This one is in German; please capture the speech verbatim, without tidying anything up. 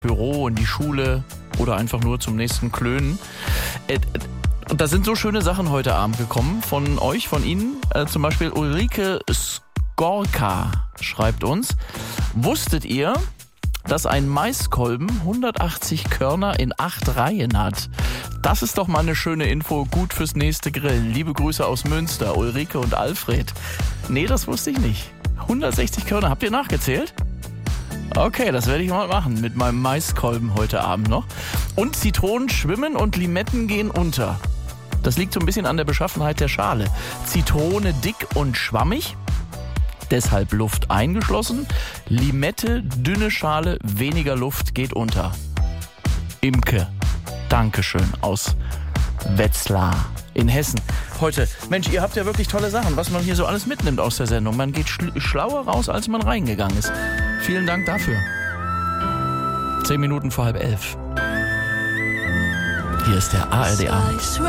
Büro, in die Schule oder einfach nur zum nächsten Klönen. Äh, Und da sind so schöne Sachen heute Abend gekommen von euch, von Ihnen. Äh, zum Beispiel Ulrike Skorka schreibt uns: Wusstet ihr, dass ein Maiskolben hundertachtzig Körner in acht Reihen hat? Das ist doch mal eine schöne Info, gut fürs nächste Grillen. Liebe Grüße aus Münster, Ulrike und Alfred. Nee, das wusste ich nicht. hundertsechzig Körner, habt ihr nachgezählt? Okay, das werde ich mal machen mit meinem Maiskolben heute Abend noch. Und Zitronen schwimmen und Limetten gehen unter. Das liegt so ein bisschen an der Beschaffenheit der Schale. Zitrone dick und schwammig, deshalb Luft eingeschlossen. Limette, dünne Schale, weniger Luft, geht unter. Imke, Dankeschön aus Wetzlar in Hessen. Heute, Mensch, ihr habt ja wirklich tolle Sachen, was man hier so alles mitnimmt aus der Sendung. Man geht schl- schlauer raus, als man reingegangen ist. Vielen Dank dafür. Zehn Minuten vor halb elf. Hier ist der A R D Abend.